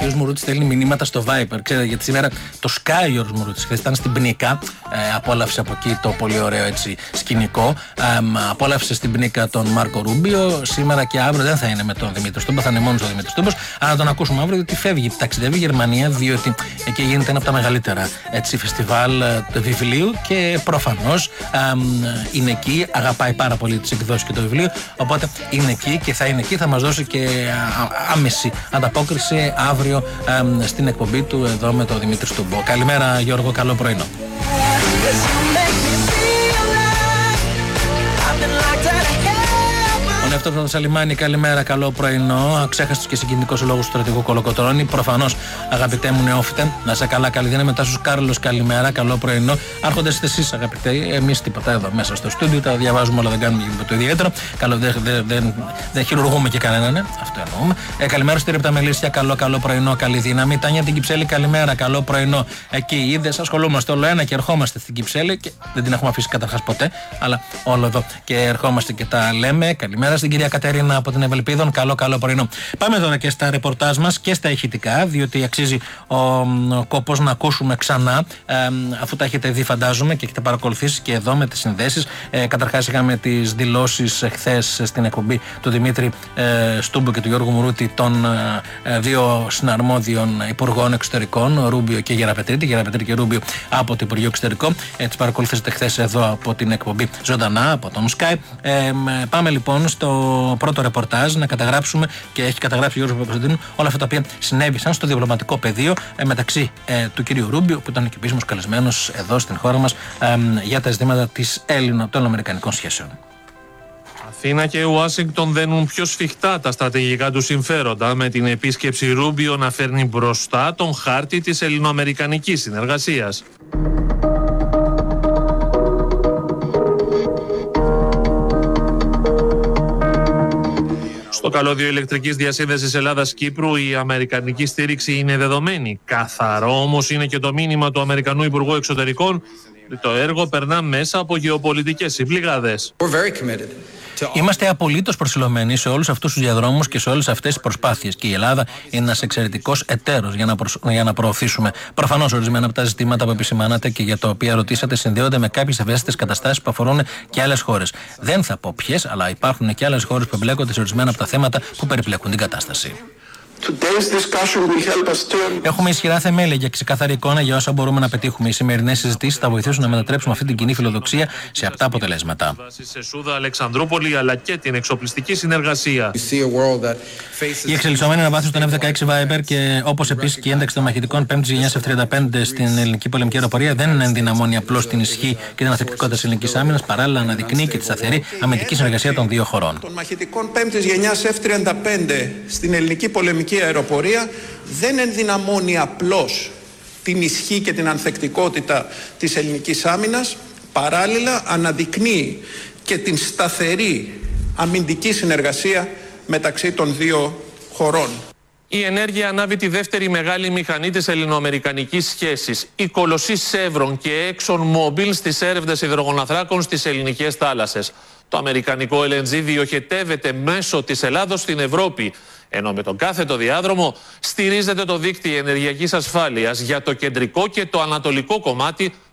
Γιώργος Μουρούτης στέλνει μηνύματα στο Viber. Ξέρετε, γιατί σήμερα το σκάει ο Γιώργος Μουρούτης. Χθες ήταν στην Πνίκα. Απόλαυσε από εκεί το πολύ ωραίο έτσι σκηνικό. Απόλαυσε στην Πνίκα τον Μάρκο Ρούμπιο. Σήμερα και αύριο δεν θα είναι με τον Δημήτρη Στούμπο, θα είναι μόνος ο Δημήτρης Στούμπος. Αλλά να τον ακούσουμε αύριο, διότι φεύγει, ταξιδεύει η Γερμανία, διότι εκεί γίνεται ένα από τα μεγαλύτερα έτσι, φεστιβάλ του βιβλίου και προφανώς είναι εκεί. Αγαπάει πάρα πολύ τις εκδόσεις και το βιβλίο. Οπότε είναι εκεί και θα είναι εκεί. Θα μας δώσει και άμεση ανταπόκριση αύριο στην εκπομπή του εδώ με τον Δημήτρη Στούμπο. Καλημέρα Γιώργο, καλό πρωινό. Ο Νεύτωρος Σαλιμάνη, καλημέρα, καλό πρωινό. Αξέχαστος και συγκινητικός ο λόγος του στρατηγού Κολοκοτρώνη. Προφανώς, αγαπητέ μου νεόφιτε, να σε καλά, καλή δύναμη. Τάσος Κάρλος, καλημέρα, καλό πρωινό. Άρχοντες εσείς, αγαπητέ, εμείς τίποτα εδώ μέσα στο στούντιο. Τα διαβάζουμε όλα, δεν κάνουμε το ιδιαίτερο. Δεν χειρουργούμε και κανέναν, αυτό εννοούμε. Καλημέρα στη Ρεπτά Μελίσια, καλό πρωινό, καλή δύναμη. Τάνια την Κυψέλη, καλημέρα, καλό πρωινό. Εκεί είδες, ασχολούμαστε όλο ένα και ερχόμαστε στην Κυψέλη και δεν την έχουμε αφήσει καταρχάς ποτέ, αλλά όλο εδώ και ερχόμαστε και τα λέμε. Καλημέρα στην κυρία Κατερίνα από την Ευελπίδων. Καλό πρωινό. Πάμε τώρα και στα ρεπορτάζ μας και στα ηχητικά, διότι αξίζει ο κόπος να ακούσουμε ξανά, αφού τα έχετε δει, φαντάζομαι, και έχετε παρακολουθήσει και εδώ με τις συνδέσεις. Καταρχάς, είχαμε τις δηλώσεις χθες στην εκπομπή του Δημήτρη Στούμπου και του Γιώργου Μουρούτη, των δύο συναρμόδιων υπουργών εξωτερικών, Ρούμπιο και Γεραπετρίτη. Γεραπετρίτη και Ρούμπιο από το Υπουργείο Εξωτερικών. Τις παρακολουθήσατε χθες εδώ από την εκπομπή ζωντανά, από τον Sky. Πάμε λοιπόν στο πρώτο ρεπορτάζ να καταγράψουμε, και έχει καταγράψει ο Γιώργος Παπακοσταντίνου, όλα αυτά τα οποία συνέβησαν στο διπλωματικό πεδίο μεταξύ του κυρίου Ρούμπιο, που ήταν και επίσημος καλεσμένος εδώ στην χώρα μας για τα ζητήματα των ελληνοαμερικανικών σχέσεων. Αθήνα και Ουάσιγκτον δένουν πιο σφιχτά τα στρατηγικά του συμφέροντα, με την επίσκεψη Ρούμπιο να φέρνει μπροστά τον χάρτη της ελληνοαμερικανικής συνεργασίας. Στο καλώδιο ηλεκτρικής διασύνδεσης Ελλάδας-Κύπρου η αμερικανική στήριξη είναι δεδομένη. Καθαρό όμως είναι και το μήνυμα του Αμερικανού Υπουργού Εξωτερικών ότι το έργο περνά μέσα από γεωπολιτικές συμπληγάδες. Είμαστε απολύτως προσιλωμένοι σε όλους αυτούς τους διαδρόμους και σε όλες αυτές τις προσπάθειες. Και η Ελλάδα είναι ένας εξαιρετικός εταίρος για να προωθήσουμε. Προφανώς, ορισμένα από τα ζητήματα που επισημάνατε και για τα οποία ρωτήσατε συνδέονται με κάποιες ευαίσθητες καταστάσεις που αφορούν και άλλες χώρες. Δεν θα πω ποιες, αλλά υπάρχουν και άλλες χώρες που εμπλέκονται σε ορισμένα από τα θέματα που περιπλέκουν την κατάσταση. Έχουμε ισχυρά θεμέλια για ξεκαθαρή εικόνα για όσα μπορούμε να πετύχουμε. Οι σημερινές συζητήσεις θα βοηθήσουν να μετατρέψουμε αυτή την κοινή φιλοδοξία σε απτά αποτελέσματα. Σε Σούδα, Αλεξανδρούπολη, αλλά και την εξοπλιστική συνεργασία. Η εξελισσόμενη αναβάθμιση των F-16 Viper και όπως επίσης και η ένταξη των μαχητικών 5ης γενιάς F-35 στην ελληνική πολεμική αεροπορία δεν ενδυναμώνει απλώς την ισχύ και την ανθεκτικότητα της ελληνικής άμυνας, παράλληλα αναδεικνύει και τη σταθερή αμυντική συνεργασία των δύο χωρών. Των μαχητικών 5ης γενιάς F-35 στην ελληνική πολεμική αεροπορία δεν ενδυναμώνει απλώς την ισχύ και την ανθεκτικότητα της ελληνικής άμυνας, παράλληλα αναδεικνύει και την σταθερή αμυντική συνεργασία μεταξύ των δύο χωρών. Η ενέργεια ανάβει τη δεύτερη μεγάλη μηχανή της ελληνοαμερικανικής σχέσης. Η κολοσσή Chevron και Exxon Mobil στις έρευνες υδρογοναθράκων στις ελληνικές θάλασσες. Το αμερικανικό LNG διοχετεύεται μέσω της Ελλάδος στην Ευρώπη, ενώ με τον κάθετο διάδρομο στηρίζεται το δίκτυο ενεργειακής ασφάλειας για το κεντρικό και το ανατολικό κομμάτι